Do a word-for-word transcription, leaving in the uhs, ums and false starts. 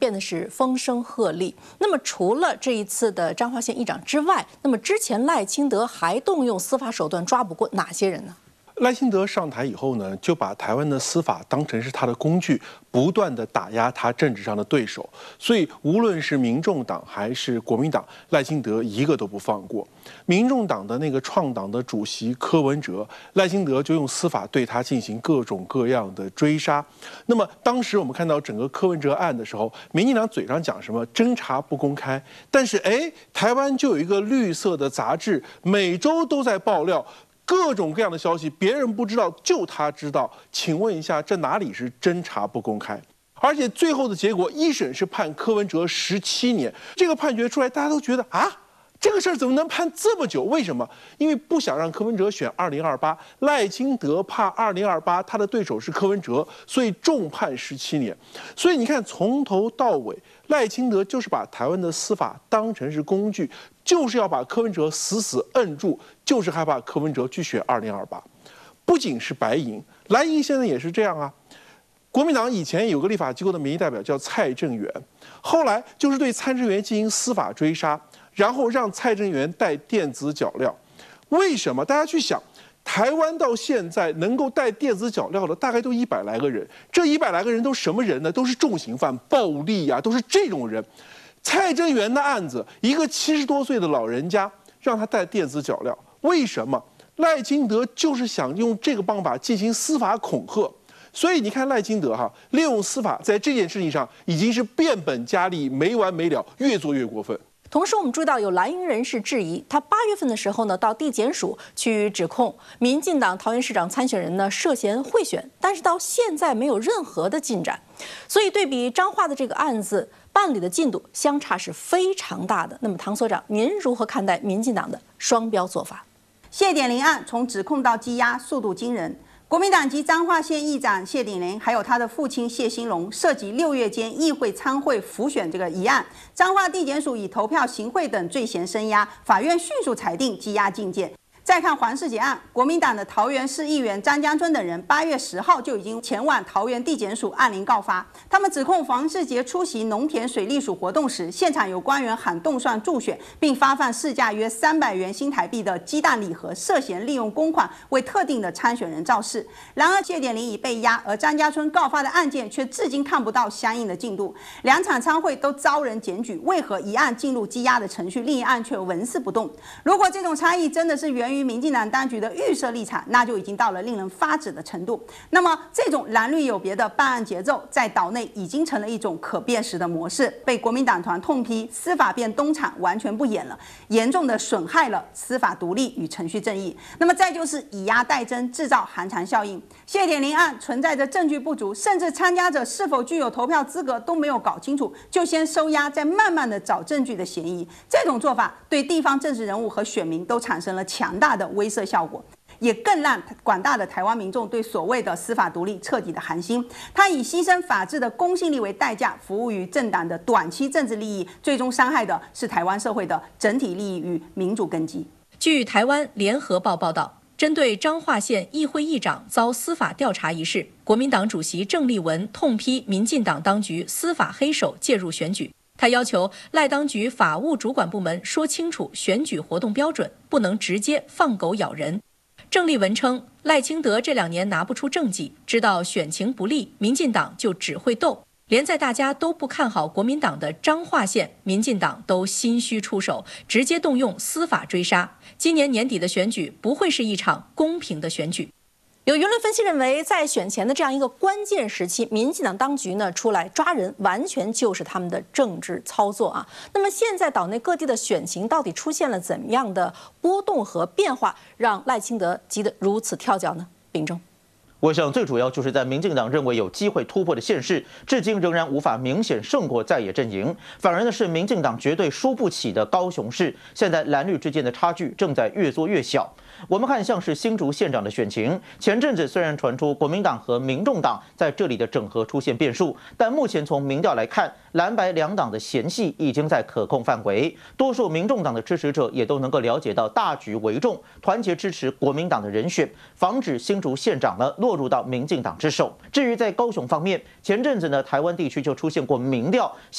见的是风声鹤唳。那么除了这一次的彰化县议长之外，那么之前赖清德还动用司法手段抓捕过哪些人呢？ 赖清德上台以后呢，就把台湾的司法当成是他的工具，不断的打压他政治上的对手。所以无论是民众党还是国民党，赖清德一个都不放过。民众党的那个创党的主席柯文哲，赖清德就用司法对他进行各种各样的追杀。那么当时我们看到整个柯文哲案的时候，民进党嘴上讲什么侦查不公开，但是哎，台湾就有一个绿色的杂志，每周都在爆料。各种各样的消息，别人不知道，就他知道。请问一下，这哪里是侦查不公开？而且最后的结果，一审是判柯文哲十七年。这个判决出来，大家都觉得啊，这个事儿怎么能判这么久？为什么？因为不想让柯文哲选二零二八，赖清德怕二零二八他的对手是柯文哲，所以重判十七年。所以你看，从头到尾，赖清德就是把台湾的司法当成是工具。就是要把柯文哲死死摁住，就是害怕柯文哲去选二零二八。不仅是白银，蓝银现在也是这样啊。国民党以前有个立法机构的民意代表叫蔡正元，后来就是对参政员进行司法追杀，然后让蔡正元带电子脚镣。为什么？大家去想，台湾到现在能够带电子脚镣的大概都一百来个人，这一百来个人都什么人呢？都是重刑犯、暴力啊，都是这种人。蔡正元的案子，一个七十多岁的老人家让他戴电子脚镣，为什么？赖清德就是想用这个方法进行司法恐吓，所以你看赖清德哈，利用司法在这件事情上已经是变本加厉，没完没了，越做越过分。 同时，我们注意到有蓝营人士质疑，他八月份的时候呢，到地检署去指控民进党桃园市长参选人呢涉嫌贿选，但是到现在没有任何的进展。所以对比彰化的这个案子办理的进度相差是非常大的。那么唐所长，您如何看待民进党的双标做法？ 谢点林案从指控到羁押速度惊人。国民党籍彰化县议长谢点林，还有他的父亲谢兴荣，涉及六月间议会参会辅选这个一案，彰化地检署以投票行贿等罪嫌声押，法院迅速裁定羁押禁见。再看黄世杰案，国民党的桃园市议员张江春等人，八月十号就已经前往桃园地检署按铃告发。他们指控黄世杰出席农田水利署活动时，现场有官员喊动算助选，并发放市价约三百元新台币的鸡蛋礼盒，涉嫌利用公款为特定的参选人造势。然而谢点林已被押，而张家春告发的案件却至今看不到相应的进度。两场参会都遭人检举，为何一案进入羁押的程序，另一案却纹丝不动？如果这种差异真的是源于民进党当局的预设立场，那就已经到了令人发指的程度。那么，这种蓝绿有别的办案节奏，在岛内已经成了一种可辨识的模式，被国民党团痛批司法变东厂，完全不演了，严重的损害了司法独立与程序正义。那么，再就是以压代真，制造寒蝉效应。谢点林案存在着证据不足，甚至参加者是否具有投票资格都没有搞清楚，就先收押，再慢慢的找证据的嫌疑。这种做法对地方政治人物和选民都产生了强大的威慑效果，也更让广大的台湾民众对所谓的司法独立彻底的寒心。他以牺牲法治的公信力为代价，服务于政党的短期政治利益，最终伤害的是台湾社会的整体利益与民主根基。 据台湾联合报报道，针对彰化县议会议长遭司法调查一事，国民党主席郑丽文痛批民进党当局司法黑手介入选举。他要求赖当局法务主管部门说清楚选举活动标准，不能直接放狗咬人。郑丽文称，赖清德这两年拿不出政绩，知道选情不利，民进党就只会斗。连在大家都不看好国民党的彰化县，民进党都心虚出手，直接动用司法追杀。今年年底的选举不会是一场公平的选举。有舆论分析认为，在选前的这样一个关键时期，民进党当局呢出来抓人，完全就是他们的政治操作啊。那么现在岛内各地的选情到底出现了怎么样的波动和变化，让赖清德急得如此跳脚呢？秉正。 我想最主要就是在民进党认为有机会突破的县市，至今仍然无法明显胜过在野阵营，反而呢是民进党绝对输不起的高雄市，现在蓝绿之间的差距正在越做越小。我们看像是新竹县长的选情，前阵子虽然传出国民党和民众党在这里的整合出现变数，但目前从民调来看，蓝白两党的嫌隙已经在可控范围，多数民众党的支持者也都能够了解到大局为重，团结支持国民党的人选，防止新竹县长呢落入到民进党之手。至于在高雄方面，前阵子呢台湾地区就出现过民调。